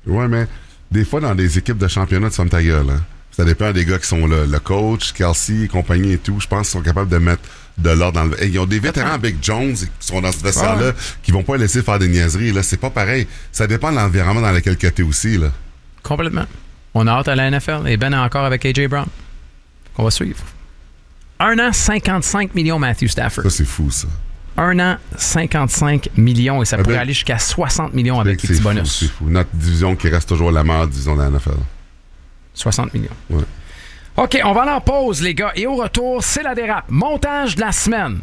Ouais, mais des fois, dans des équipes de championnat, tu fermes ta gueule. Hein. Ça dépend des gars qui sont là. Le coach, Kelsey et compagnie et tout, je pense qu'ils sont capables de mettre de l'ordre dans le... Ils ont des vétérans, Big Jones, qui sont dans ce vestiaire-là, qui vont pas laisser faire des niaiseries. Là, c'est pas pareil. Ça dépend de l'environnement dans lequel tu es aussi. Là. Complètement. On a hâte à la NFL. Et Ben est encore avec A.J. Brown. On va suivre. 1 an, 55 millions, Matthew Stafford. Ça, c'est fou, ça. 1 an, 55 millions. Et ça pourrait aller jusqu'à 60 millions avec les petits bonus. C'est fou. Notre division qui reste toujours la meilleure division de la NFL. 60 millions. Ouais. OK, on va aller en pause, les gars. Et au retour, c'est la dérape. Montage de la semaine.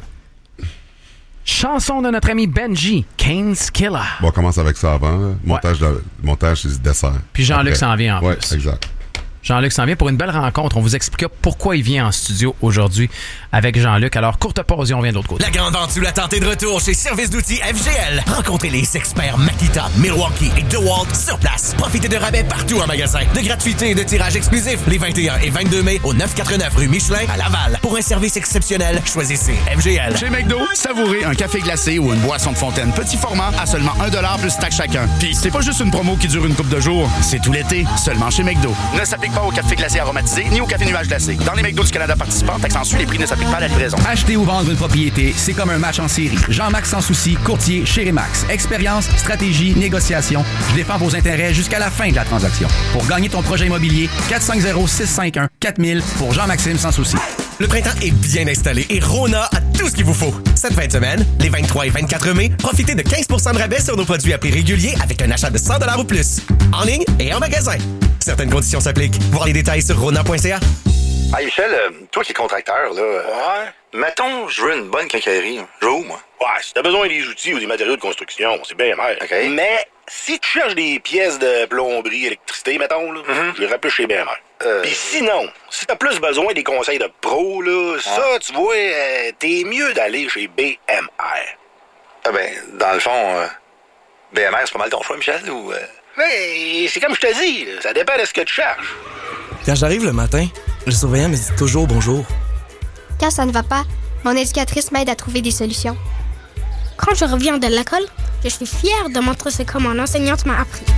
Chanson de notre ami Benji, Kane's Killer. Bon, on commence avec ça avant. Là. Montage, c'est le dessert. Puis Jean-Luc s'en vient en plus. Oui, exact. Jean-Luc s'en vient pour une belle rencontre. On vous expliquera pourquoi il vient en studio aujourd'hui avec Jean-Luc. Alors, courte pause et on vient de l'autre côté. La grande vente sous la tente est de retour chez Service d'outils FGL. Rencontrez les experts Makita, Milwaukee et DeWalt sur place. Profitez de rabais partout en magasin, de gratuité et de tirages exclusifs les 21 et 22 mai au 989 rue Michelin à Laval. Pour un service exceptionnel, choisissez FGL. Chez McDo, savourez un café glacé ou une boisson de fontaine petit format à seulement 1$ plus taxe chacun. Puis c'est pas juste une promo qui dure une couple de jours, c'est tout l'été, seulement chez McDo. Ne s'applique pas au café glacé aromatisé ni au café nuage glacé. Dans les McDo du Canada participants, taxe en sus, les prix ne s'appliquent pas à la livraison. Acheter ou vendre une propriété, c'est comme un match en série. Jean-Max Sans Souci, courtier chez Remax. Expérience, stratégie, négociation. Je défends vos intérêts jusqu'à la fin de la transaction. Pour gagner ton projet immobilier, 450-651-4000 pour Jean-Maxime Sans Souci. Le printemps est bien installé et Rona a tout ce qu'il vous faut. Cette fin de semaine, les 23 et 24 mai, profitez de 15% de rabais sur nos produits à prix régulier avec un achat de 100$ ou plus. En ligne et en magasin. Certaines conditions s'appliquent. Voir les détails sur rona.ca. Hey Michel, toi qui es contracteur, là. Ouais. Mettons, je veux une bonne quincaillerie. Je vais où, moi? Ouais, si t'as besoin des outils ou des matériaux de construction, c'est bien mer. OK. Mais si tu cherches des pièces de plomberie, électricité, mettons, là, je les rappelle chez BMR. Puis sinon, si t'as plus besoin des conseils de pro, là, ça, tu vois, t'es mieux d'aller chez BMR. Ah ben, dans le fond, BMR, c'est pas mal ton choix, Michel, ou... Mais c'est comme je te dis, ça dépend de ce que tu cherches. Quand j'arrive le matin, le surveillant me dit toujours bonjour. Quand ça ne va pas, mon éducatrice m'aide à trouver des solutions. Quand je reviens de l'école, je suis fière de montrer ce que mon enseignante m'a appris.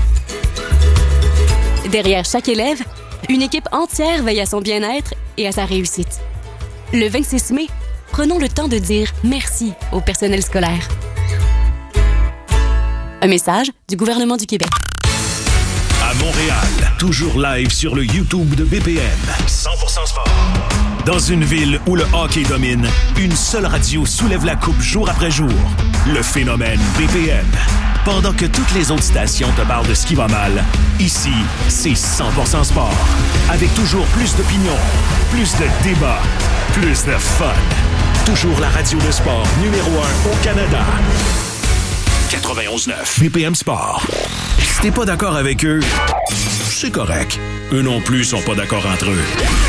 Derrière chaque élève, une équipe entière veille à son bien-être et à sa réussite. Le 26 mai, prenons le temps de dire merci au personnel scolaire. Un message du gouvernement du Québec. À Montréal, toujours live sur le YouTube de BPM. 100% sport. Dans une ville où le hockey domine, une seule radio soulève la coupe jour après jour. Le phénomène BPM. Pendant que toutes les autres stations te parlent de ce qui va mal, ici, c'est 100% sport. Avec toujours plus d'opinions, plus de débats, plus de fun. Toujours la radio de sport numéro 1 au Canada. 91.9 BPM Sport. Si t'es pas d'accord avec eux, c'est correct. Eux non plus sont pas d'accord entre eux.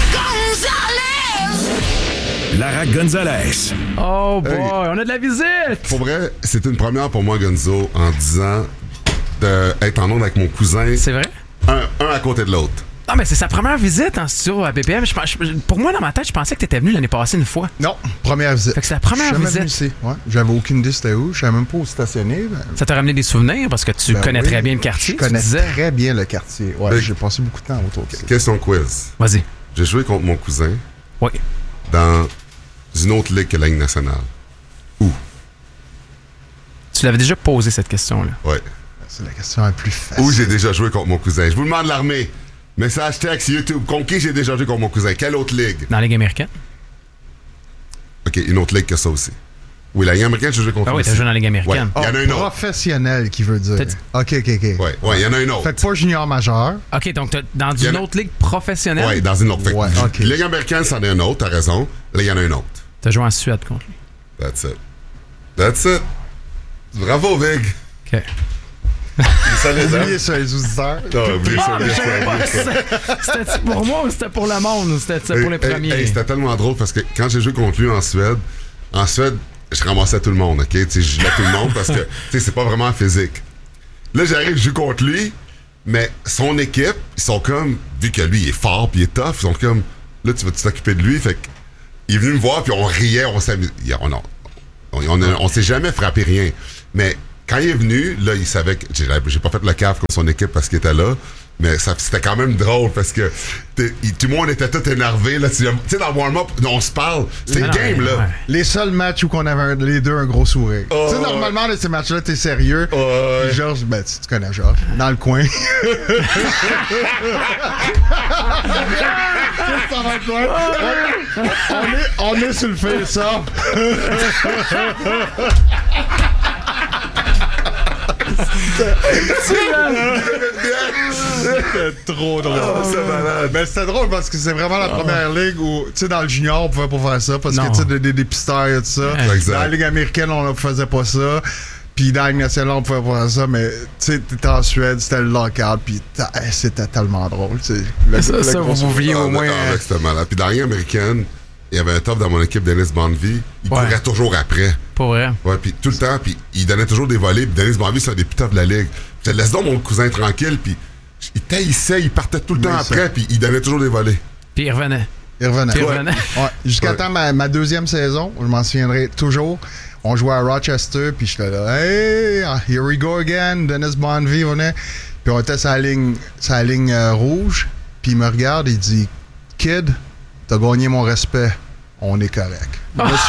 Lara Gonzalez. Oh boy, on a de la visite! Pour vrai, c'est une première pour moi, Gonzo, en disant d'être en onde avec mon cousin. C'est vrai? Un à côté de l'autre. Non, mais c'est sa première visite en studio à BPM. Pour moi, dans ma tête, je pensais que tu étais venu l'année passée une fois. Non, première visite. Fait que c'est la première visite. Ici. Ouais. J'avais aucune idée c'était où. Je savais même pas où stationner. Ça t'a ramené des souvenirs parce que tu connais très bien le quartier. Je connais très bien le quartier. Ouais, j'ai passé beaucoup de temps autour de ça. Question quiz. Vas-y. J'ai joué contre mon cousin. Oui. Dans une autre ligue que la Ligue nationale. Où? Tu l'avais déjà posé cette question-là. Oui. C'est la question la plus facile. Où j'ai déjà joué contre mon cousin? Je vous demande l'armée. Message texte YouTube. Contre qui j'ai déjà joué contre mon cousin? Quelle autre ligue? Dans la Ligue américaine. OK, une autre ligue que ça aussi. Oui, la Ligue américaine, j'ai joué contre lui. Ah oui, t'as joué dans la Ligue américaine. Il y en a une autre. Professionnel, qui veut dire. OK. Ouais, il y en a une autre. Fait que pas junior majeur. OK, donc dans une autre ligue professionnelle? Oui, dans une autre. Fait OK. Ligue américaine, c'en est une autre, t'as raison. Là, il y en a une autre. T'as joué en Suède contre lui. That's it. Bravo, Vig. OK. Oubliez ça, les auditeurs. Oubliez ça. C'était pour moi ou c'était pour le monde? Ou c'était pour les premiers? C'était tellement drôle parce que quand j'ai joué contre lui en Suède, je ramassais tout le monde, OK? Je gilais tout le monde parce que c'est pas vraiment physique. Là, j'arrive, je joue contre lui, mais son équipe, ils sont comme, vu que lui, il est fort puis il est tough, ils sont comme, là, tu vas t'occuper de lui. Fait qu'il est venu me voir puis on riait, on s'amusait. On s'est jamais frappé rien. Mais quand il est venu, là, il savait que j'ai pas fait le caf contre son équipe parce qu'il était là. Mais c'était quand même drôle parce que tout le monde était tout énervé. Tu sais, dans le warm-up, on se parle. C'était une game, là. Ouais. Les seuls matchs où on avait les deux un gros sourire. Tu sais, normalement, dans ces matchs-là, t'es sérieux. Georges, ben, tu connais Georges. Dans le coin. On est sur le face-off. C'était trop drôle. C'est malade. Mais c'était drôle parce que c'est vraiment la première ligue où, tu sais, dans le junior, on pouvait pas faire ça parce que, tu sais, des dépisteurs et tout ça. Exact. Dans la ligue américaine, on ne faisait pas ça. Puis dans la ligue nationale, on pouvait pas faire ça. Mais, tu sais, t'étais en Suède, c'était le lockout. Puis c'était tellement drôle. Ça, vous oubliez au moins. C'était malade. Puis dans la ligue américaine, il y avait un top dans mon équipe, Dennis Bonvie. Il courait toujours après. Pour vrai. Ouais, puis tout le temps, puis il donnait toujours des volets. Puis Dennis Bonvie, c'est un des plus toughs de la ligue. Je laisse donc mon cousin tranquille, puis il taillissait, il partait tout le temps après, puis il donnait toujours des volets. Puis il revenait. Ouais. Jusqu'à temps ma deuxième saison, je m'en souviendrai toujours. On jouait à Rochester, puis j'étais là, hey, here we go again. Dennis Bonvie venait. Puis on était sur la ligne rouge, puis il me regarde, il dit, Kid, t'as gagné mon respect. On est correct.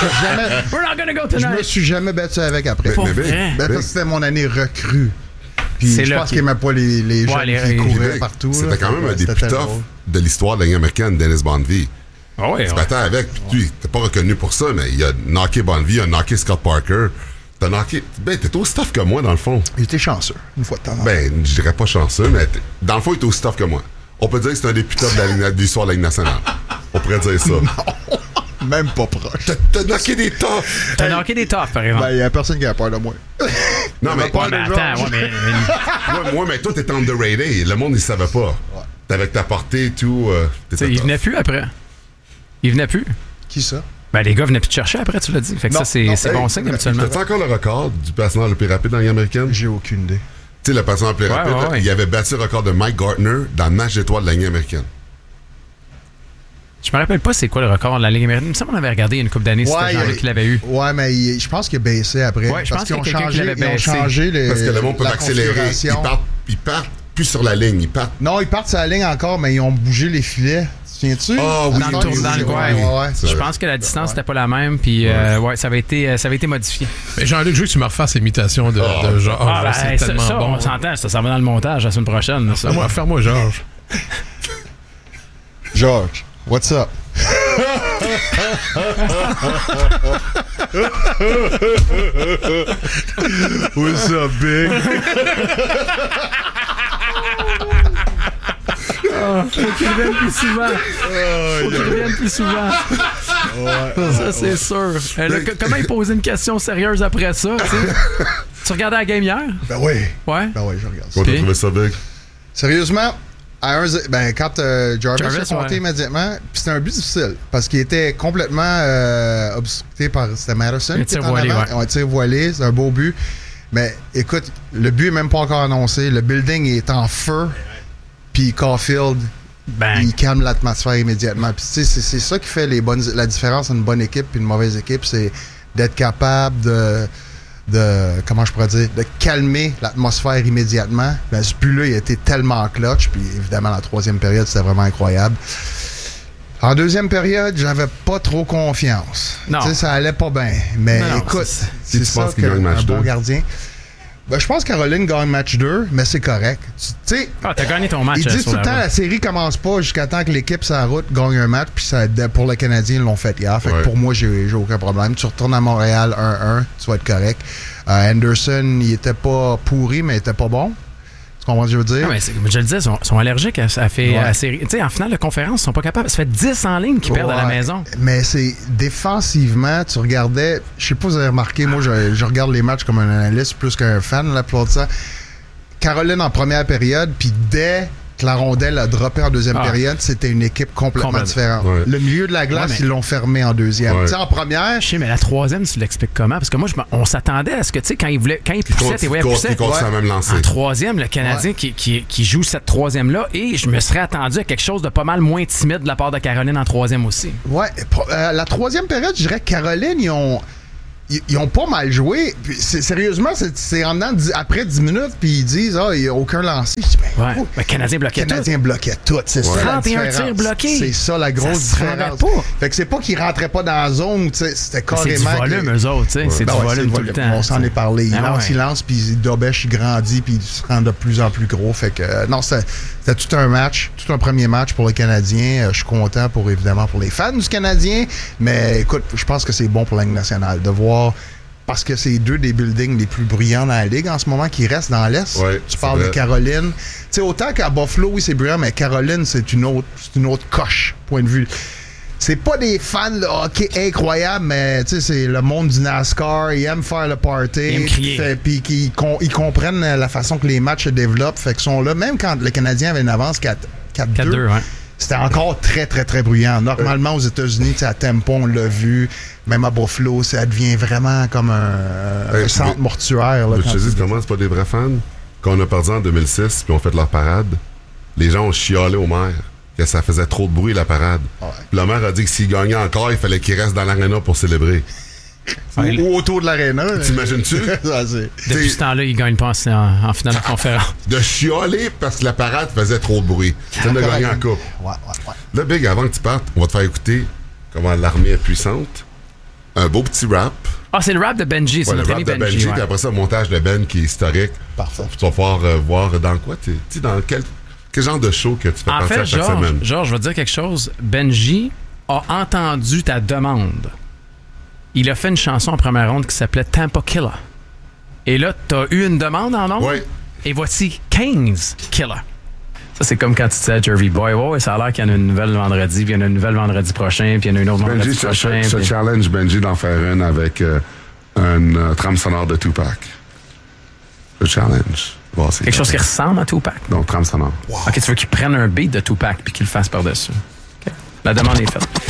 Je me suis jamais battu avec après. Parce que c'était mon année recrue. Puis je pense qu'il n'aimait pas les jeunes qui couraient partout. C'était quand même un des plus toughs de l'histoire de la Ligue américaine, Dennis Bonvie. Tu te battais avec, puis lui, t'es pas reconnu pour ça, mais il a knocké Bonvie, il a knocké Scott Parker. T'as knocké. Ben, t'es aussi tough que moi, dans le fond. Il était chanceux, une fois de temps en temps. Ben, je dirais pas chanceux, mais dans le fond, il était aussi tough que moi. On peut dire que c'est un des plus toughs de l'histoire de la Ligue nationale. On pourrait dire ça. Non. Même pas proche. T'as knocké des toughs. T'as knocké des toughs, par exemple. Ben, il y a personne qui a peur de moi. Non, mais moi, mais toi, t'es underrated. Le monde, il savait pas. Ouais. Avec ta portée et tout. Il venait plus après. Il venait plus. Qui ça? Ben, les gars venaient plus te chercher après, tu l'as dit. Fait que ça, c'est bon signe, habituellement. T'as-tu encore le record du passant le plus rapide dans la Ligue américaine? J'ai aucune idée. Tu sais, le passant le plus rapide, il avait battu le record de Mike Gartner dans le match d'étoiles de la Ligue américaine. Je me rappelle pas c'est quoi le record de la Ligue américaine. Il me semble qu'on avait regardé il y a une couple d'années, c'était Jean-Luc qui l'avait eu. Ouais, mais je pense qu'il a baissé après. Ouais, je pense qu'ils ont changé les. Parce que le monde peut accélérer. Ils partent plus sur la ligne. Non, ils partent sur la ligne encore, mais ils ont bougé les filets. Tiens-tu? Dans le coin. Je pense que la distance n'était pas la même, puis ça avait été modifié. Mais Jean-Luc, je veux que tu me refasses l'imitation de Georges. C'est tellement ça, bon. On s'entend, ça va dans le montage la semaine prochaine. Faire-moi Georges. Georges, what's up? What's up, big? Faut qu'il revienne plus souvent. Ça, c'est sûr. Comment il posait une question sérieuse après ça? Tu regardais la game hier? Ben oui. Ouais? Ben oui, je regarde ça. Comment t'as trouvé ça, big? Sérieusement, quand Jarvis a compté immédiatement, puis c'était un but difficile parce qu'il était complètement obstructé par c'était Madison. Un tir voilé, un tir voilé, c'est un beau but. Mais écoute, le but n'est même pas encore annoncé. Le building est en feu. Puis Caulfield, il calme l'atmosphère immédiatement. Puis tu sais, c'est ça qui fait la différence entre une bonne équipe et une mauvaise équipe, c'est d'être capable de comment je pourrais dire, de calmer l'atmosphère immédiatement. Ben, ce but-là, il a été tellement clutch. Puis évidemment, la troisième période, c'était vraiment incroyable. En deuxième période, j'avais pas trop confiance. Tu sais, ça allait pas bien. Mais écoute, c'est ça qu'un bon gardien. Ben, je pense que Caroline gagne match 2, mais c'est correct. T'as gagné ton match. Ils disent tout le temps, la série commence pas jusqu'à temps que l'équipe sur la route gagne un match, puis pour le Canadien, ils l'ont fait hier. Fait que pour moi, j'ai aucun problème. Tu retournes à Montréal 1-1, tu vas être correct. Anderson, il était pas pourri, mais il était pas bon. Tu comprends ce que je veux dire? Non, mais je le disais, ils sont allergiques à la série. Tu sais, en finale de conférence, ils sont pas capables. Ça fait 10 en ligne qu'ils perdent à la maison. Mais c'est défensivement, tu regardais, je sais pas si vous avez remarqué, moi je regarde les matchs comme un analyste plus qu'un fan, la plupart de ça. Caroline en première période, puis dès que la rondelle a droppé en deuxième période, c'était une équipe complètement différente. Ouais. Le milieu de la glace, ils l'ont fermé en deuxième. Tu sais, en première... Je sais, mais la troisième, tu l'expliques comment? Parce que moi, on s'attendait à ce que, tu sais, quand il poussait, en troisième, le Canadien qui joue cette troisième-là, et je me serais attendu à quelque chose de pas mal moins timide de la part de Caroline en troisième aussi. Ouais, la troisième période, je dirais que Caroline, ils ont pas mal joué. Puis sérieusement, c'est en dedans après 10 minutes, puis ils disent il n'y a aucun lancé. Je dis, mais le Canadien bloquait tout. C'est ça 31 tirs bloqués. C'est ça la grosse différence. Fait que c'est pas qu'ils rentraient pas dans la zone, c'était carrément... C'est du volume, eux autres. C'est du volume tout le temps. On s'en est parlé. Ils lancent, puis Dobèche, il grandit, puis il se rend de plus en plus gros. Fait que non, c'était tout un match, tout un premier match pour les Canadiens. Je suis content évidemment pour les fans du Canadien, mais écoute, je pense que c'est bon pour la Ligue nationale de voir, parce que c'est deux des buildings les plus bruyants dans la Ligue en ce moment qui restent dans l'Est. Ouais, tu parles de Caroline. Tu sais, autant qu'à Buffalo, oui, c'est bruyant, mais Caroline, c'est une autre coche, point de vue. C'est pas des fans de hockey incroyables, mais tu sais, c'est le monde du NASCAR. Ils aiment faire le party. Ils aiment crier. Puis ils comprennent la façon que les matchs se développent. Fait qu'ils sont là. Même quand le Canadien avait une avance 4-2, c'était encore très, très, très bruyant. Normalement, aux États-Unis, à Tempo, on l'a vu. Même à Buffalo, ça devient vraiment comme un centre mortuaire. Là, je te dis comment c'est pas des vrais fans. Quand on a perdu en 2006 puis on fait leur parade, les gens ont chialé au maire que ça faisait trop de bruit, la parade. Ouais. Le maire a dit que s'il gagnait encore, il fallait qu'il reste dans l'aréna pour célébrer. Ou autour de l'aréna. T'imagines-tu? Depuis ce temps-là, il ne gagne pas en finale de conférence. De chialer parce que la parade faisait trop de bruit. Ça de gagner en coupe. Ouais. Là, Big, avant que tu partes, on va te faire écouter comment l'armée est puissante. Un beau petit rap. C'est le rap de Benji. C'est notre ami Benji. Puis après ça, un montage de Ben qui est historique. Parfait. Tu vas pouvoir voir dans quoi dans quel genre de show que tu fais partie à chaque semaine. Georges, je vais te dire quelque chose. Benji a entendu ta demande. Il a fait une chanson en première ronde qui s'appelait Tampa Killer. Et là, t'as eu une demande en ondes? Oui. Et voici 15 Killer. Ça, c'est comme quand tu disais à Jerry Boy, ça a l'air qu'il y en a une nouvelle vendredi, puis il y en a une nouvelle vendredi prochain, puis il y en a une autre vendredi prochain. Je challenge Benji d'en faire une avec une trame sonore de Tupac. Je challenge. Quelque chose qui ressemble à Tupac? Donc, trame sonore. Wow. OK, tu veux qu'il prenne un beat de Tupac puis qu'il le fasse par-dessus. Okay. La demande est faite.